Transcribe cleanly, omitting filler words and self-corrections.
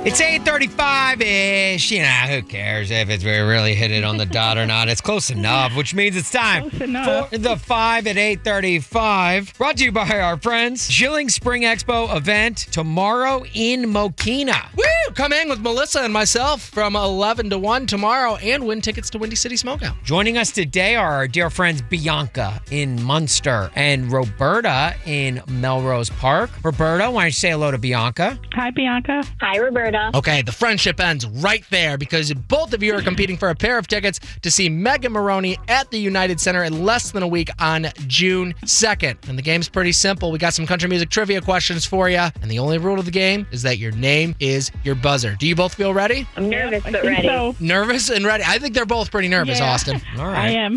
It's 8:35-ish. You know, who cares if we really hit it on the dot or not? It's close enough, which means it's time for the 5 at 8:35. Brought to you by our friends. Schilling Spring Expo event tomorrow in Mokina. Woo! Come in with Melissa and myself from 11 to 1 tomorrow and win tickets to Windy City Smokeout. Joining us today are our dear friends Bianca in Munster and Roberta in Melrose Park. Roberta, why don't you say hello to Bianca? Hi, Bianca. Hi, Roberta. Okay, the friendship ends right there because both of you are competing for a pair of tickets to see Megan Maroney at the United Center in less than a week on June 2nd. And the game's pretty simple. We got some country music trivia questions for you. And the only rule of the game is that your name is your buzzer. Do you both feel ready? I'm nervous, but I think ready. so. Nervous and ready? I think they're both pretty nervous, Yeah. Austin. All right. I am.